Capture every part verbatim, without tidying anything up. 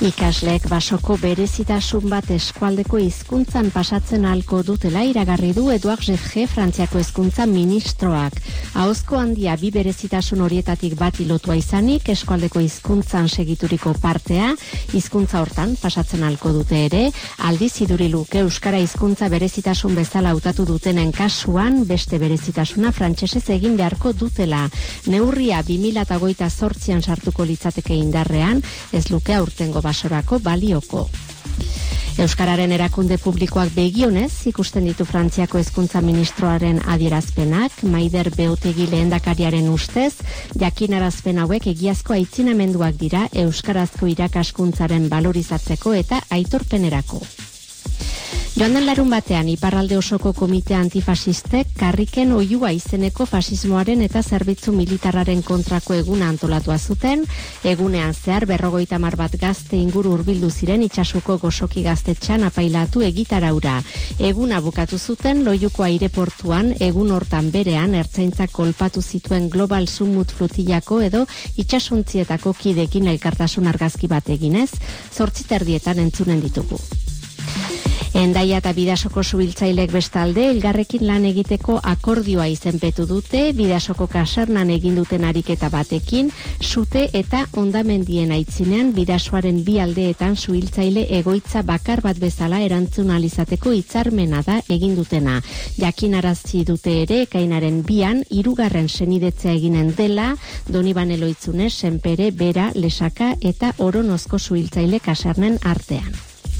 Ikasleek basoko berezitasun bat eskualdeko hizkuntzan pasatzen ahalko dutela iragarri du Eduard Gerge Frantziako hezkuntza ministroak. Ahozko handia bi berezitasun horietatik bat lotua izanik, eskualdeko hizkuntzan segituriko partea, hizkuntza hortan pasatzen ahalko dute ere, aldiz iduriluke euskara hizkuntza berezitasun bezala hautatu dutenen kasuan, beste berezitasuna frantsesez egin beharko dutela. Neurria bi mila hogeita zortzian sartuko litzateke indarrean, ez luke aurtengo basorako balioko. Euskararen erakunde publikoak begionez ikusten ditu Frantziako hezkuntza ministroaren adierazpenak, Maider Beotegi lehendakariaren ustez, jakinarazpen hauek egiazko aitzinamenduak dira euskarazko irakaskuntzaren valorizatzeko eta aitorpenerako. Joan den larun batean, Iparralde osoko komite antifasistek karriken oihua izeneko fasismoaren eta zerbitzu militarraren kontrako eguna antolatua zuten, egunean zehar berrogeita hamar bat gazte inguru hurbildu ziren itsasuko gozoki gaztetxan apailatu egitaraura. Eguna bukatu zuten Loiuko aireportuan, egun hortan berean ertzaintzak kolpatu zituen Global Summut flotillako edo itsasontzietako kidekin elkartasun argazki bat eginez, zortzi terdietan entzunen ditugu. Endaia eta Bidasoko subiltzailek bestalde, elgarrekin lan egiteko akordioa izenpetu dute, Bidasoko kasernan egin duten ariketa batekin, sute eta hondamendien aitzinean Bidasoaren bi aldeetan subiltzaile egoitza bakar bat bezala erantzun alizateko hitzarmena da egin dutena. Jakinarazi dute ere, ekainaren bian, hirugarren senidetzea eginen dela, Donibane Loitzune, Senpere, Bera, Lesaka eta Oronozko subiltzaile kasernen artean.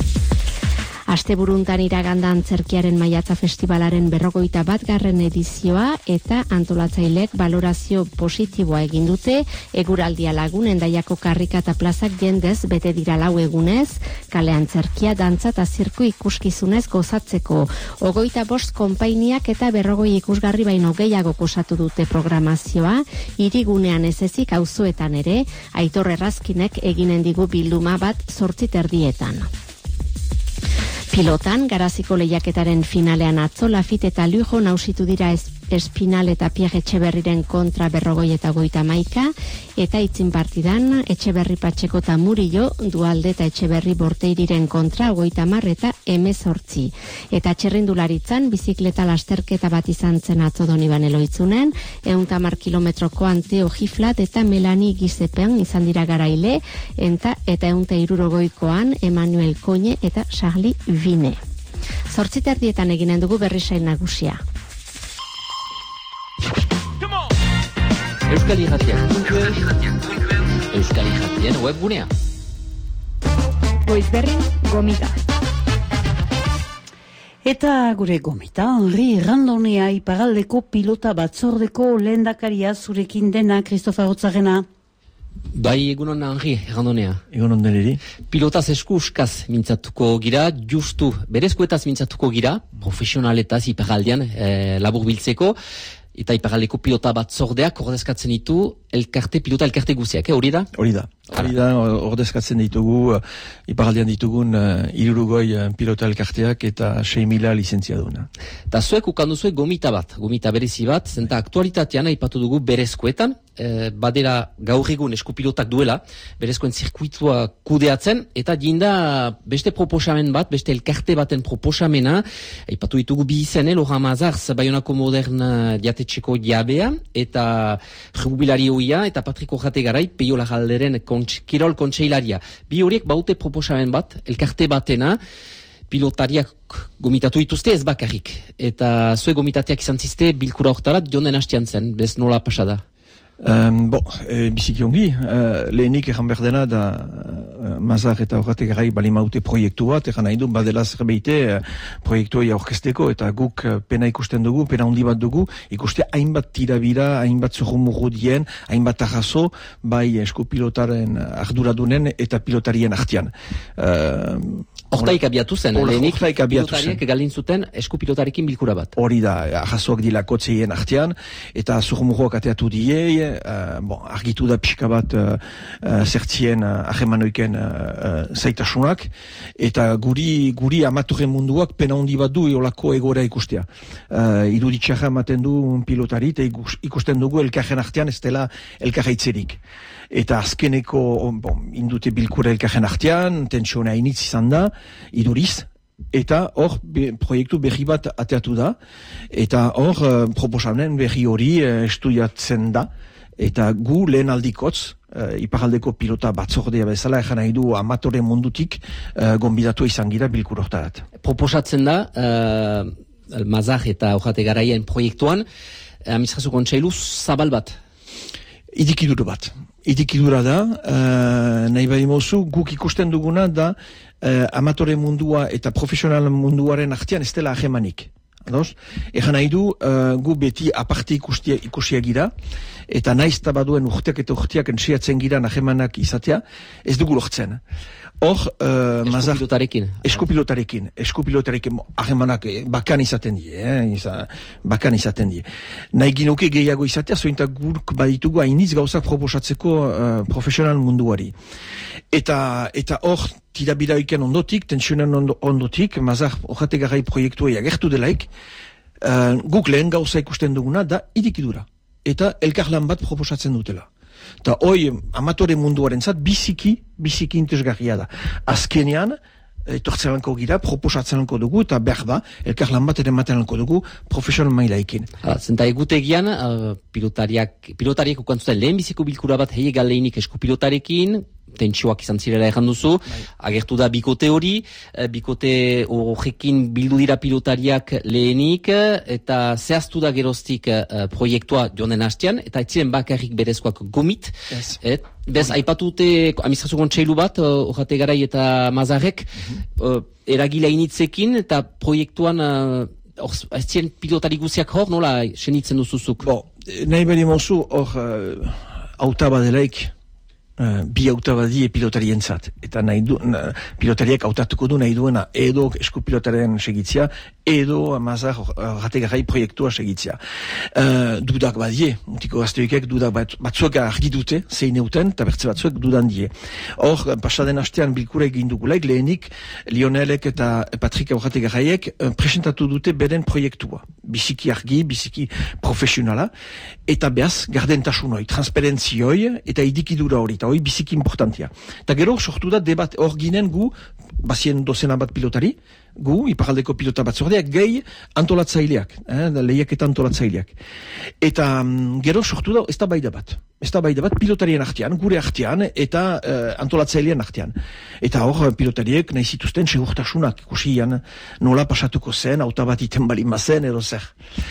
Asteburuntan iragan da Antzerkiaren Maiatza Festivalaren berrogeita bat garren edizioa eta antolatzaileek balorazio positiboa egin dute, eguraldia lagun Endaiako karrika eta plazak jendez bete dira lau egunez, kale antzerkia, dantza eta zirku ikuskizunez gozatzeko. Ogoita bost konpainiak eta berrogoi ikusgarri baino gehiago osatu dute programazioa, hirigunean ez ezik auzoetan ere, Aitor Errazkinek eginen digu bilduma bat zortzi terdietan. Pilotan, Garaziko lehiaketaren finalean atzo, Lafit eta Lujo nausitu dira ez, Espinal eta Pierre Etxeberriren kontra berrogoi eta goita maika, eta itzin partidan, Etxeberri Patxeko eta Murillo, Dualde eta Etxeberri Borteiriren kontra goita mar eta emezortzi. Eta txerrindularitzan, bizikleta lasterketa bat izan zen atzo Donibane Loitzunen, eunta mar kilometroko Anteo Giflat eta Melani Gizepean izan dira garaile, enta eta eunta irurogoikoan Emanuel Koine eta Charlie Vine. Zortzi terdietan eginen dugu berrisail nagusia. Euskal Irratiak Euskal Irratien webgunea. Goizberrin gomita. Eta gure gomita, Henri Randonea Iparraldeko pilota batzordeko lehendakaria zurekin dena, Christopher Otzarena. Bai, egunon Henri Randonea. Egunon deneri. Pilotaz eskuskaz mintzatuko gira, justu berezkoetaz mintzatuko gira, profesionaletaz Iparraldean eh, labur biltzeko. Eta Iparraldeko pilota bat zordeak ordezkatzen ditu elkarte, pilota elkarte guziak, eh? Hori da? Hori da. Hori da, ordezkatzen ditugu, uh, Iparraldean ditugun uh, irurugoi uh, pilota elkarteak eta sei mila lizentziaduna. Eta zuek ukandu zuek gomita bat, gomita berezi bat, zenta aktualitatean aipatu dugu berezkoetan, eh, badera gaur egun eskupilotak duela, berezkoen zirkuitua kudeatzen, eta jinda beste proposamen bat, beste elkarte baten proposamena, aipatu ditugu bi izen, eh, Laurent Mazarz, Bayonako Modern jatetxeko jabea, eta jubilari hoia, eta Patriko Jategarai, Peio Lagalderen kontx, Kirol kontseilaria. Bi horiek baute proposamen bat, elkarte batena, pilotariak gomitatu dituzte ez bakarrik. Eta zue gomitateak izan zizte bilkura hortarat, jonden hastian zen, bez nola pasada? Um, bo, e, biziki ongi, uh, lehenik egan berdena da uh, Mazar eta horretek garai balimaute proiektu bat, egan nahi du badela zerbeite uh, proiektua aurkezteko eta guk uh, pena ikusten dugu, pena handi bat dugu, ikuste hainbat tirabira, hainbat zurrumurru dien, hainbat arrazo, bai eskupilotaren arduradunen eta pilotarien artean. Uh, Hortaik abiatu zen, lehenik pilotariek galin zuten eskupilotarekin bilkura bat. Hori da, arrazoak dila kotzeien artean, eta zurrumurruak ateatu die, uh, bon, argitu da pixka bat uh, uh, zertzien uh, ahemanoiken dituen uh, zaitasunak, eta guri guri amatorren munduak pena handi bat du eolako egoera ikustea. Uh, iruditxarra ematen du pilotari, eta ikusten dugu elkarren artean ez dela elkarraitzerik. Eta azkeneko, bon, indute bilkura elkarren artean, tentsiona initz izan da, iduriz, eta hor be, proiektu berri bat ateatu da, eta hor uh, proposamen berri hori uh, estudiatzen da, eta gu lehen aldikotz, uh, iparaldeko pilota batzordea bezala, egan nahi du amatore mundutik uh, gonbidatu izan gira bilkurortarat. Proposatzen da, uh, Mazar eta Ojate Garaien proiektuan, administrazio kontseilu zabal bat? Idikidura bat. Idikidura da, uh, nahi bai mozu, guk ikusten duguna da uh, amatore mundua eta profesional munduaren artean ez dela ahemanik. Ados? Egan nahi du, uh, gu beti aparte ikusia, ikusia gira, eta naiz tabaduen urteak eta urteak entsiatzen gira nahemanak izatea, ez dugu lortzen. Hor, uh, eskupilotarekin. Eskupilotarekin. Eskupilotarekin ahemanak bakan izaten die, eh? Iza, bakan izaten die. Nahi ginuke gehiago izatea, zointak gurk baditugu hainiz gauzak proposatzeko uh, profesional munduari. Eta eta hor, tirabiraiken ondotik, tensionen ondotik, Mazar Ojate Garai proiektua agertu delaik, uh, guk lehen gauza ikusten duguna da idikidura. Eta elkarlan bat proposatzen dutela. Eta hoi, amatore munduaren zat, biziki, biziki interesgarria da. Azkenean, etortzelanko gira, proposatzelanko dugu, eta behar da, elkarlan bat ere matelanko dugu, profesional mailaikin. Zenta egutegian, uh, pilotariak, pilotariak ukantzuten lehen biziko bilkura bat hei galeinik eskupilotarekin, tentsioak izan zirela erran duzu, agertu da bikote hori, bikote horrekin bildu dira pilotariak lehenik, eta zehaztu da geroztik uh, proiektua joan hastean, eta etziren bakarrik berezkoak gomit, yes. et, bez, aipatute administrazio kontseilu bat, Ojate Garai eta Mazarek, mm-hmm. uh, eragile initzekin, eta proiektuan uh, or, ez ziren pilotari guziak hor, nola senitzen duzuzuk? Bo, nahi beri mozu, hor, uh, auta badelaik, Uh, bi auta badie pilotarien zat. Eta nahi du, na, pilotariak autatuko du nahi duena edo eskupilotaren segitzia, edo Mazar Ojate Garai proiektua segitzia. Uh, dudak badie, mutiko gazteikek dudak bat, batzuek argi dute, zein euten, eta bertze batzuek dudan die. Hor, pasaden hastean bilkura egin dugulaik, lehenik Lionelek eta Patrik Ojate Garaiek uh, presentatu dute beren proiektua. Biziki argi, biziki profesionala, eta behaz, gardentasun hori, transparentzioi, eta idikidura hori, eta hori biziki importantia. Eta gero sortu da debat hor ginen gu, bazien dozena bat pilotari, gu, iparaldeko pilota batzordeak, gehi antolatzaileak, eh, lehiak eta antolatzaileak. Eta um, gero sortu da ez da baida bat. Ez da baida bat pilotarien artean, gure artean, eta uh, antolatzailean artean. Eta hor, pilotariek nahi zituzten segurtasunak, ikusian nola pasatuko zen, auta bat iten bali mazen, edo zer.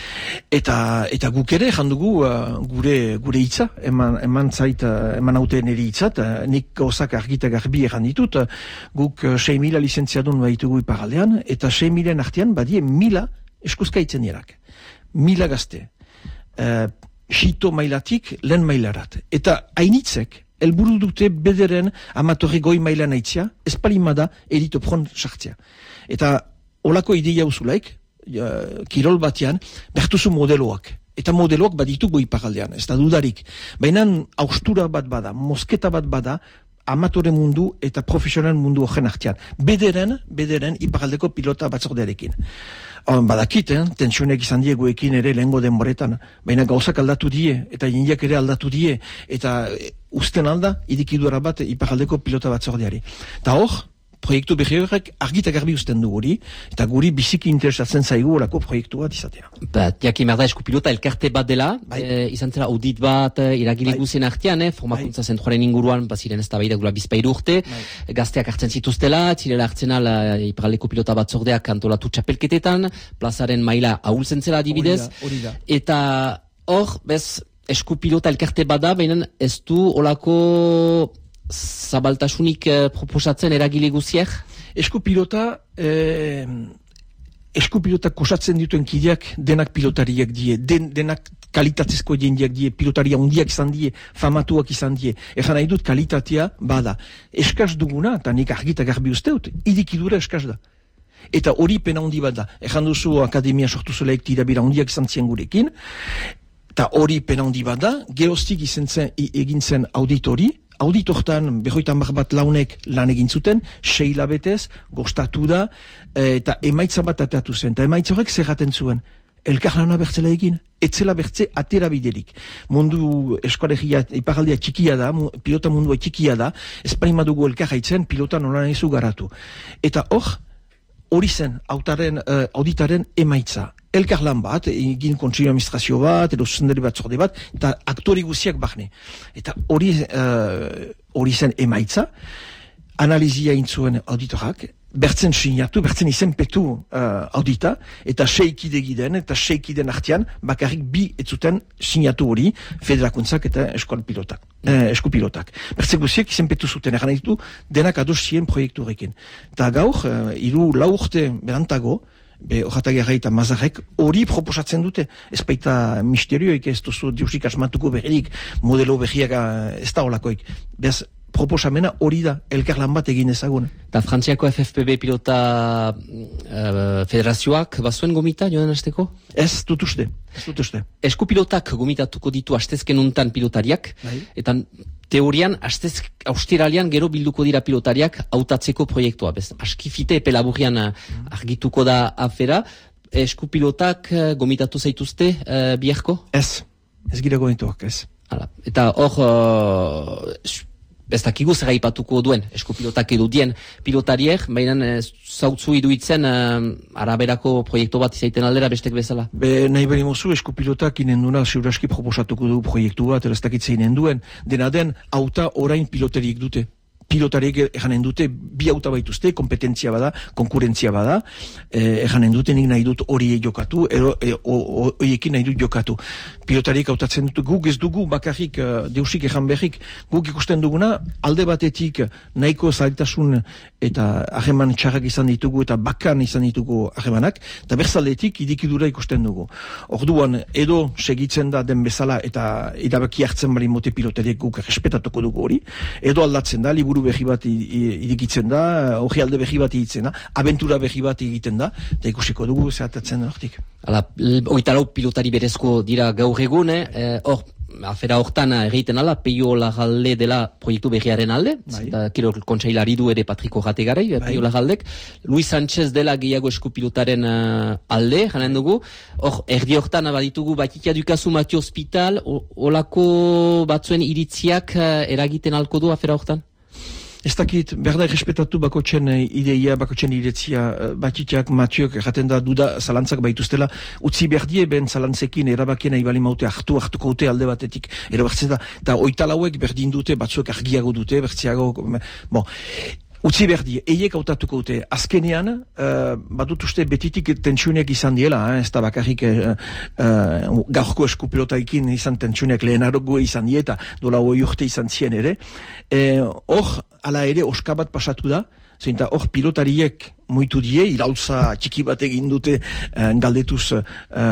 Eta, eta guk ere, jandugu uh, gure, gure hitza, eman, eman zait, uh, eman haute niri hitzat, uh, nik gauzak argita garbi eran ditut, uh, guk uh, sei mila lizentziadun baitugu iparaldean, eta sei milen artean badie mila eskuzkaitzen erak. Mila gazte. Uh, Xito mailatik lehen mailarat. Eta hainitzek, helburu dute bederen amatorri goi maila naitzia, espalimada edito pron sartzea. Eta olako ideia usulaik, uh, kirol batean, bertuzu modeloak. Eta modeloak baditu goi paraldean, ez da dudarik. Baina austura bat bada, mosketa bat bada, amatore mundu eta profesional mundu horren artean. Bederen, bederen, iparaldeko pilota batzordearekin. Hor, badakit, eh? Tensionek izan die guekin ere lehengo denboretan, baina gauzak aldatu die, eta jendiak ere aldatu die, eta e, usten alda, idikidura bat iparaldeko pilota batzordeari. Eta hor, proiektu berri horrek argita garbi usten du guri, eta guri biziki interesatzen zaigu olako proiektu bat izatea. Ba, jakin merda eskupilota elkarte bat dela, bai. e, izan zela audit bat, iragile bai. Guzien artean, eh, formakuntza bai. Zentroaren inguruan, baziren ez da bai da gula bizpairu urte, bai. Gazteak hartzen zituztela, txirela hartzen ala iparaldeko pilota batzordeak antolatu txapelketetan, plazaren maila ahultzen zela adibidez, hori da, hori da. Eta hor, bez, eskupilota elkarte bat da, baina ez du olako zabaltasunik eh, proposatzen eragile guziek? Eskupilota, eh, eskupilota kosatzen dituen kideak denak pilotariak die, den, denak kalitatezko jendiak die, pilotaria hundiak izan die, famatuak izan die. Egan nahi dut kalitatea bada. Eskaz duguna, eta nik argita garbi usteut, idikidura eskaz da. Eta hori pena hundi bat da. Egan duzu akademia sortu zelaik tirabira hundiak izan zien gurekin, eta hori pena hundi bat da, geroztik izan zen, egin zen auditori, auditortan berroita hamar bat launek lan egin zuten, sei labetez, gostatu da, eta emaitza bat ateatu zen, eta emaitza horrek zerraten zuen, elkarlana bertzela egin, etzela bertze atera biderik. Mundu eskoalegia, iparaldia txikia da, pilota mundua txikia da, ez paima dugu elkarraitzen, pilota nola nahizu garatu. Eta hor, hori zen, autaren, uh, auditaren emaitza. Elkarlan bat, egin kontseilu administrazio bat, edo zuzendari bat zorde bat, eta aktori guziak bahne. Eta hori uh, zen emaitza, analizia intzuen auditorak, bertzen sinatu, bertzen izenpetu uh, audita, eta seikide giden, eta seikiden artean, bakarrik bi etzuten sinatu hori, federakuntzak eta eskual pilotak. Eh, eskupilotak. Bertze guziek izenpetu zuten, egan ditu, denak ados zien proiektu horrekin. Eta gaur, uh, iru lau urte berantago, be Ojatagerra eta Mazarrek hori proposatzen dute. Ez baita misterioik, ez duzu diusik asmatuko berrik, modelo berriak ez da olakoik. Bez, proposamena hori da, elkarlan bat egin ezagun. Eta Frantziako F F P B pilota uh, federazioak bazuen gomita, joan hasteko? Ez dut uste, ez dut uste. Eskupilotak gomitatuko ditu astezken untan pilotariak, bai. Eta teorian, astez, austeralian gero bilduko dira pilotariak hautatzeko proiektua. Bez, askifite epe laburian mm. argituko da afera. Eskupilotak uh, gomitatu zaituzte uh, biharko? Ez, ez gira gomituak, ez. Hala. Eta hor, uh, ez dakigu zer aipatuko duen eskupilotak edo dien pilotariek, baina uh, zautzu iduitzen uh, araberako proiektu bat izaiten aldera bestek bezala. Be, nahi beri mozu, eskupilotak inenduna ziuraski proposatuko du proiektu bat, ez dakitze inenduen, dena den, auta orain piloteriek dute. Pilotariek eganen dute, bi auta baituzte, kompetentzia bada, konkurentzia bada, eh, eganen dute nik nahi dut hori jokatu, ero e, horiekin nahi dut jokatu. Pilotariek hautatzen dut, guk ez dugu bakarrik, uh, deusik egan berrik, guk ikusten duguna, alde batetik nahiko zailtasun eta hageman txarrak izan ditugu eta bakan izan ditugu hagemanak, eta berzaldetik idikidura ikusten dugu. Orduan, edo segitzen da den bezala eta erabaki hartzen bali mote pilotariek guk respetatuko dugu hori, edo aldatzen da, liburu behi bat idikitzen da, hori alde behi bat iditzen da, abentura behi bat egiten da, eta ikusiko dugu zehatatzen hortik. Hala, oitalau pilotari berezko dira gaur egun, eh, hor, afera hortan egiten ala, Peio Larralde dela proiektu berriaren alde, eta kiro kontsailari du ere Patriko Jategarei, Peio Larraldek, Luis Sánchez dela gehiago eskupilotaren uh, alde, janen dugu, hor, erdi hortan baditugu Batitia Dukazu Mati Hospital, olako batzuen iritziak uh, eragiten alko du afera hortan? Ez dakit, berda errespetatu bakotxen ideia, bakotxen iritzia, batitiak, matiok, erraten da duda zalantzak baituztela, utzi berdie ben zalantzekin erabakien nahi bali maute hartu hartuko dute alde batetik. Ero bertzen da, eta oitalauek berdin dute, batzuek argiago dute, bertziago, bon. Utzi berdi, eiek hautatuko dute, azkenean, uh, badut uste betitik tentsunek izan diela, eh? Ez da bakarrik uh, uh, gaurko eskupilotaikin izan tentsunek lehenarogo izan dieta, dola hoi urte izan zien ere. Hor, eh, ala ere, oska bat pasatu da, zeinta hor pilotariek muitu die, irautza txiki bat egin dute uh, galdetuz uh,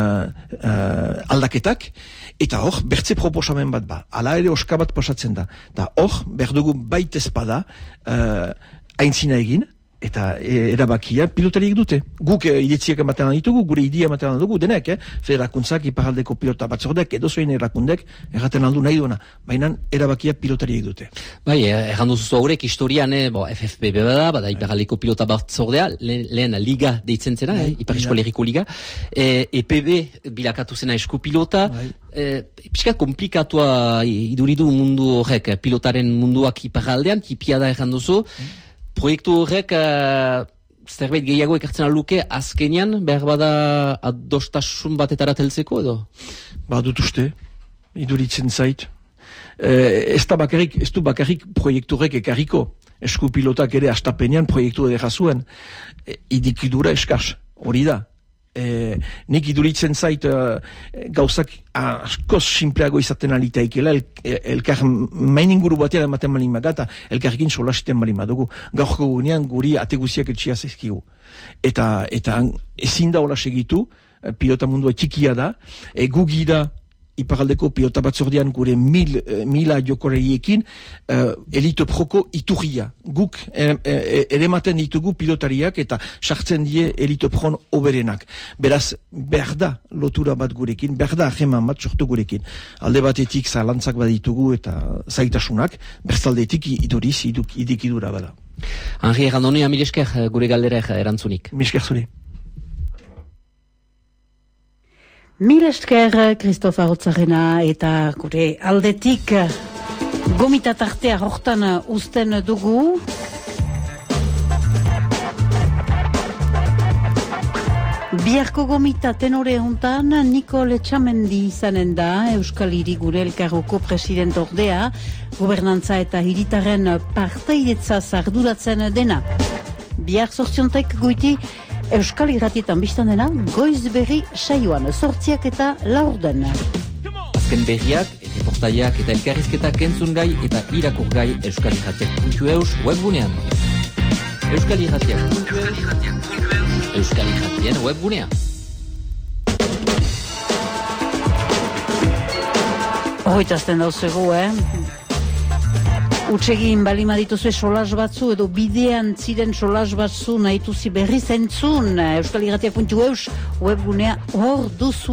uh, aldaketak, eta hor, bertze proposamen bat ba. Ala ere, oska bat pasatzen da. Da hor, berdugu baitezpada, uh, aintzina egin, eta e, erabakia pilotariek dute. Guk e, iritziak ematen ditugu, gure idia ematen dugu, denek, eh? Federakuntzak, iparaldeko pilota batzordek, edo zoin erakundek, erraten aldu nahi duena, baina erabakia pilotariek dute. Bai, errandu zuzu haurek, historian, eh, bo, F F P B bada, bada iparaldeko pilota batzordea, le, lehen liga deitzen zera, eh? Ipar Eskoleriko liga, e, E P B bilakatu zena eskupilota, e, piskat komplikatua iduridu mundu horrek, pilotaren munduak iparaldean, tipia da errandu zu, proiektu horrek uh, zerbait gehiago ekartzen aluke azkenean, behar bada adostasun batetara teltzeko edo? Ba, dut uste, iduritzen zait. Eh, ez da bakarrik, ez du bakarrik proiektu horrek ekarriko. Eskupilotak ere astapenean proiektu edera zuen. E, idikidura eskaz, hori da. E, nik iduritzen zait uh, gauzak uh, askoz simpleago izaten alitaikela el, elkar main inguru batean ematen balin magata elkarrekin solasiten balin madugu gaurko gunean guri ateguziak etxia zezkigu eta, eta ezin da hola segitu pilota mundua txikia da e, gugira iparaldeko pilota batzordean gure mil, eh, mila jokoreiekin uh, elite proko iturria. Guk ere eh, ematen ditugu pilotariak eta sartzen die elite pron oberenak. Beraz, behar da lotura bat gurekin, behar da aheman bat sortu gurekin. Alde batetik zalantzak baditugu eta zaitasunak, berzaldetik iduriz, iduk, idikidura bada. Henri Errandoni, mil esker gure galdera erantzunik. Mil esker zure. Mil esker, Christophe Arrotzarena, eta gure aldetik gomita tartea hortan uzten dugu. Biharko gomita tenore hontan Nikol Etxamendi izanen da, Euskal Hiri gure elkarroko president ordea, gobernantza eta hiritarren partaidetza arduratzen dena. Bihar sortziontek goiti Euskal Irratietan biztan dena, goiz berri saioan, sortziak eta laurden. Azken berriak, reportaiak eta elkarrizketak entzun gai eta irakur gai Euskal Irratiak puntu eus webgunean. Euskal Irratiak puntu eus Euskal Irratien webgunean. Horretazten dauzego, eh? Utsegin balima dituzue solas batzu edo bidean ziren solas batzu nahituzi berri zentzun Euskal Irratiak puntu eus webgunea hor duzu.